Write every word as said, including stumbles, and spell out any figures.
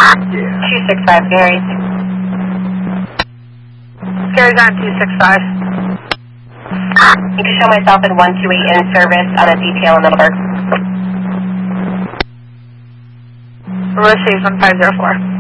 two six five, Gary. Gary's on two six five. You can show myself in one two eight in service on a detail in Middleburg. Received one five zero four.